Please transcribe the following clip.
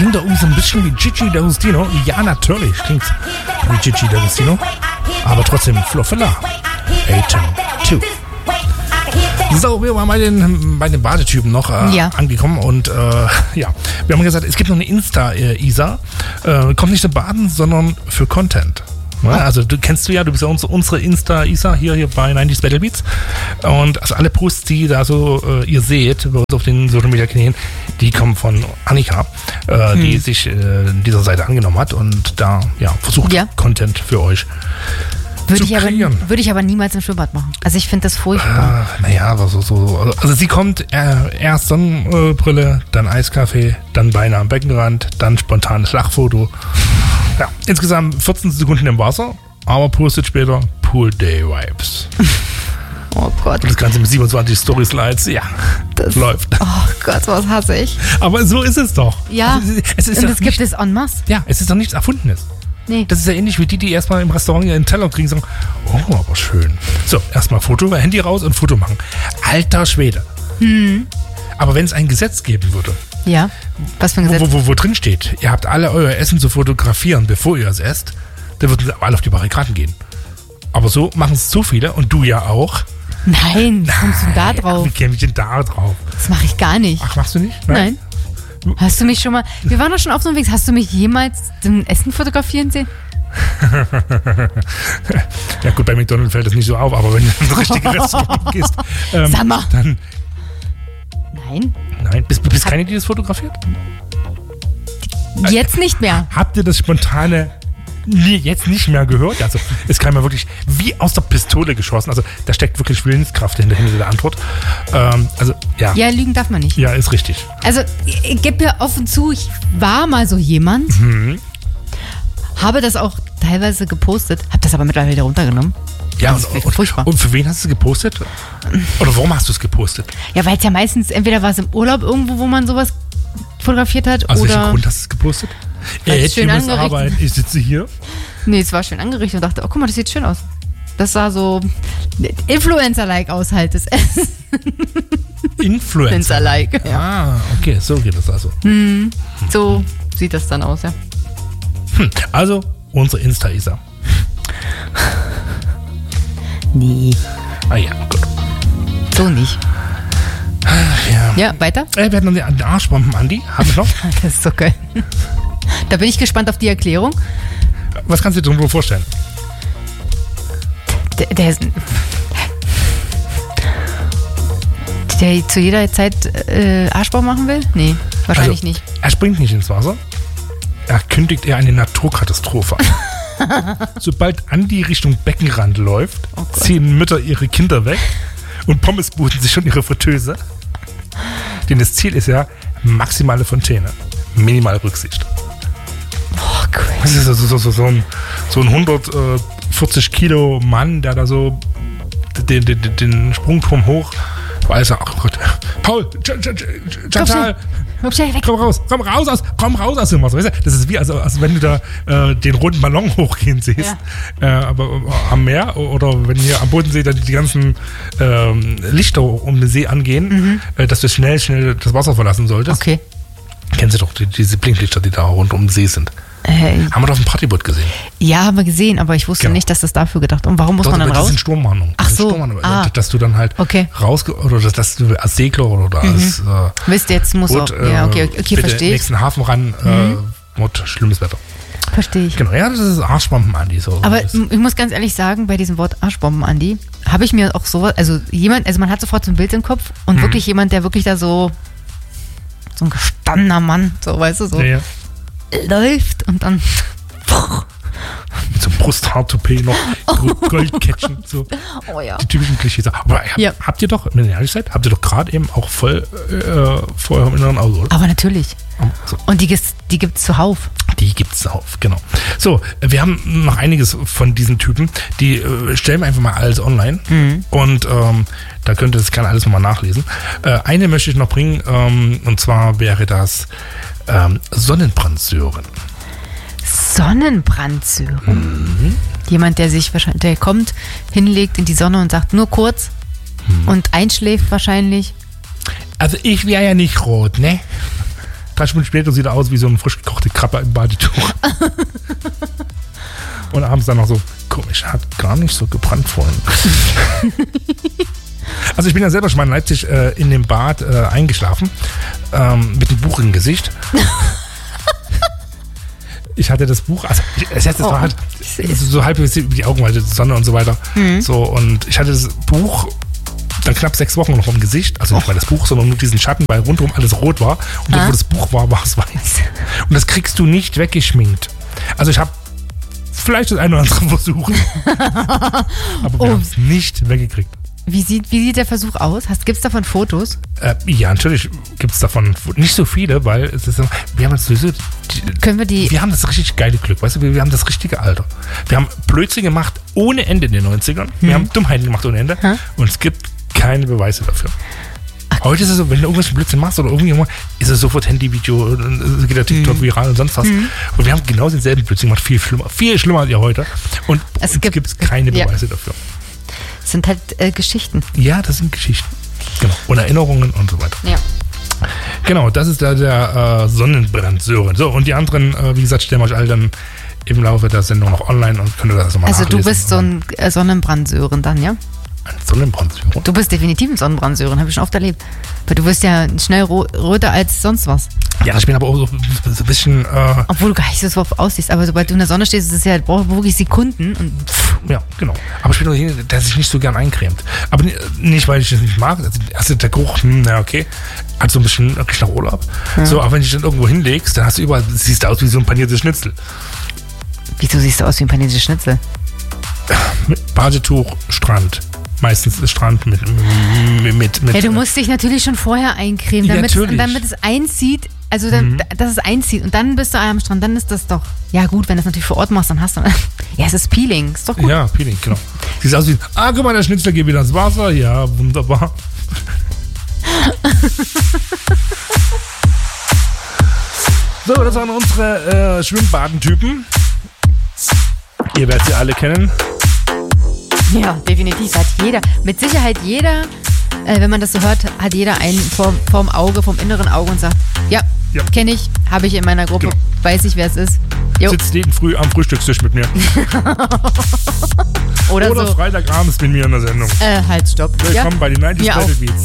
klingt doch irgendwie so ein bisschen wie Gigi D'Agostino. Ja, natürlich klingt wie Gigi D'Agostino. Aber trotzdem Flo Filler. Atem 2. So, wir waren bei den Badetypen noch angekommen und wir haben gesagt, es gibt noch eine Insta-Isa. Kommt nicht zum Baden, sondern für Content. Ja, also du bist ja unsere Insta-Isa hier bei 90s Battle Beats. Und also alle Posts, die da so ihr seht bei uns auf den Social Media Kanälen, die kommen von Annika, die sich dieser Seite angenommen hat und da versucht, Content für euch würde ich aber niemals im Schwimmbad machen. Also ich finde das furchtbar. Aber also sie kommt erst Sonnenbrille, dann Eiskaffee, dann beinahe am Beckenrand, dann spontanes Lachfoto. Ja, insgesamt 14 Sekunden im Wasser, aber postet später Pool Day Vibes. Oh Gott. Und das Ganze mit 27 Story-Slides, das läuft. Oh Gott, was hasse ich. Aber so ist es doch. Ja, also das gibt es en masse. Ja, es ist doch nichts Erfundenes. Nee. Das ist ja ähnlich wie die erstmal im Restaurant einen Teller kriegen und sagen, oh, aber schön. So, erstmal Foto, Handy raus und Foto machen. Alter Schwede. Aber wenn es ein Gesetz geben würde. Ja, was für ein Gesetz? Wo drin steht, ihr habt alle euer Essen zu fotografieren, bevor ihr es esst, dann würden sie alle auf die Barrikaden gehen. Aber so machen es so viele und du ja auch. Nein, wie kommst du da drauf? Wie käme ich denn da drauf? Das mache ich gar nicht. Ach, machst du nicht? Nein. Hast du mich schon mal, wir waren doch schon auf so einem Weg, hast du mich jemals zum Essen fotografieren sehen? Ja gut, bei McDonald's fällt das nicht so auf, aber wenn du in ein richtiges Restaurant gehst, sag mal. Dann... Nein. Bist keine, die das fotografiert? Jetzt nicht mehr. Habt ihr das spontane jetzt nicht mehr gehört? Also es kam ja wirklich wie aus der Pistole geschossen. Also da steckt wirklich Willenskraft hinter der Antwort. Ja, lügen darf man nicht. Ja, ist richtig. Also ich gebe ja offen zu, ich war mal so jemand, habe das auch teilweise gepostet, habe das aber mittlerweile wieder runtergenommen. Ja, und für wen hast du es gepostet? Oder warum hast du es gepostet? Ja, weil es ja meistens, entweder war es im Urlaub irgendwo, wo man sowas fotografiert hat, aus oder... welchem Grund hast du es gepostet? Schön angerichtet. Ich sitze hier. Nee, es war schön angerichtet und dachte, oh, guck mal, das sieht schön aus. Das sah so Influencer-like aus halt, das Essen. Influencer-like, ja. Ah, okay, so geht das also. So sieht das dann aus, ja. Also, unsere Insta-Isa. Nee. Ah ja, gut. So nicht. Ja, weiter? Wir hatten noch den Arschbomben, Andi. Haben wir noch? Das ist so geil. Da bin ich gespannt auf die Erklärung. Was kannst du dir darüber vorstellen? Der zu jeder Zeit Arschbomben machen will? Nee, wahrscheinlich nicht. Er springt nicht ins Wasser. Er kündigt eher eine Naturkatastrophe an. Sobald Andi Richtung Beckenrand läuft, ziehen Mütter ihre Kinder weg und Pommesbuden sich schon ihre Fritteuse. Denn das Ziel ist ja maximale Fontäne, minimale Rücksicht. Oh, crazy. Das ist so ein 140 Kilo Mann, der da den Sprungturm hoch, weil er, oh Gott, Paul, Chantal, komm raus aus dem Wasser. Weißt du, das ist wie, als wenn du da den roten Ballon hochgehen siehst, aber am Meer oder wenn hier am Bodensee da die ganzen Lichter um den See angehen, dass du schnell das Wasser verlassen solltest. Okay. Kennen Sie doch diese Blinklichter, die da rund um den See sind. Haben wir doch auf dem Partyboot gesehen. Ja, haben wir gesehen, aber ich wusste nicht, dass das dafür gedacht ist. Und warum muss man dann raus? Das sind Sturmwarnungen. Ach so. Dass du dann halt oder dass du als Segler oder als Wisst ihr, jetzt muss Boot, auch. Ja, okay, verstehe ich. Nächsten Hafen ran, schlimmes Wetter. Verstehe ich. Genau, ja, das ist Arschbomben-Andi. So. Aber ich muss ganz ehrlich sagen, bei diesem Wort Arschbomben-Andi habe ich mir auch sowas, also man hat sofort so ein Bild im Kopf und wirklich jemand, der wirklich da so ein gestandener Mann, so, weißt du, so läuft und dann mit so einem Brusthaartoupet noch, Goldkettchen, so. Oh ja. Die typischen Klischees. Aber habt ihr doch, wenn ihr ehrlich seid, gerade eben auch voll vor eurem inneren Auge, oder? Aber natürlich. So. Und die gibt's zuhauf. Die gibt's zuhauf, genau. So, wir haben noch einiges von diesen Typen, die stellen wir einfach mal alles online und da könnt ihr das gerne alles nochmal nachlesen. Eine möchte ich noch bringen, und zwar wäre das Sonnenbrandsören. Sonnenbrandsören? Jemand, der kommt, hinlegt in die Sonne und sagt nur kurz und einschläft wahrscheinlich. Also ich wäre ja nicht rot, ne? 3 Stunden später sieht er aus wie so ein frisch gekochte Krabbe im Badetuch. Und abends dann noch so, komisch, hat gar nicht so gebrannt vorhin. Also ich bin ja selber schon mal in Leipzig in dem Bad eingeschlafen, mit dem Buch im Gesicht. Ich hatte das Buch, also das war halt so halb über die Augen, weil die Sonne und so weiter. So, und ich hatte das Buch dann knapp 6 Wochen noch im Gesicht, also nicht mal das Buch, sondern nur diesen Schatten, weil rundherum alles rot war. Und dort, wo das Buch war, war es weiß. Und das kriegst du nicht weggeschminkt. Also ich habe vielleicht das eine oder andere versucht, aber wir haben es nicht weggekriegt. Wie sieht der Versuch aus? Gibt es davon Fotos? Ja, natürlich gibt es davon nicht so viele, weil es ist, wir haben wir haben das richtig geile Glück, weißt du, wir haben das richtige Alter. Wir haben Blödsinn gemacht ohne Ende in den 90ern, wir haben Dummheiten gemacht ohne Ende und es gibt keine Beweise dafür. Heute ist es so, wenn du irgendwas Blödsinn machst oder irgendjemand, ist es sofort Handyvideo, geht der TikTok viral und sonst was. Und wir haben genau denselben Blödsinn gemacht, viel schlimmer als ihr heute. Und es gibt keine Beweise dafür. Das sind halt Geschichten. Ja, das sind Geschichten. Genau. Und Erinnerungen und so weiter. Ja. Genau, das ist der Sonnenbrand-Sören. So, und die anderen, wie gesagt, stellen wir euch alle dann im Laufe der Sendung noch online und könnt ihr das nochmal nachlesen. Also du bist so ein Sonnenbrand-Sören dann, ja? Ein Sonnenbrand-Sören? Du bist definitiv ein Sonnenbrand-Sören, habe ich schon oft erlebt. Weil du wirst ja schnell röter als sonst was. Ja, ich bin aber auch so ein bisschen... Obwohl du gar nicht so aussiehst, aber sobald du in der Sonne stehst, ist es ja wirklich Sekunden und... Ja, genau. Aber ich bin auch jemand, der sich nicht so gern eincremt. Aber nicht, weil ich das nicht mag. Also der Geruch, na okay, hat so ein bisschen riecht nach Urlaub. Ja. So, aber wenn du dich dann irgendwo hinlegst, dann hast du überall, siehst du aus wie so ein paniertes Schnitzel. Wieso siehst du aus wie ein paniertes Schnitzel? Mit Badetuch, Strand. Meistens ist Strand mit ja, du musst dich natürlich schon vorher eincremen, damit es einzieht. Also, dass es einzieht und dann bist du am Strand, dann ist das doch... Ja gut, wenn du das natürlich vor Ort machst, dann hast du... Ja, es ist Peeling, ist doch gut. Ja, Peeling, genau. Sieht aus wie... guck mal, der Schnitzel geht wieder ins Wasser. Ja, wunderbar. So, das waren unsere Schwimmbadentypen. Ihr werdet sie alle kennen. Ja, definitiv. Hat jeder, mit Sicherheit jeder, wenn man das so hört, hat jeder einen vorm Auge, vom inneren Auge und sagt, ja. Kenne ich, habe ich in meiner Gruppe, weiß ich, wer es ist. Jo. Sitzt jeden früh am Frühstückstisch mit mir. Oder so. Freitagabends mit mir in der Sendung. Halt, stopp. Willkommen bei den 90s Battle Beats.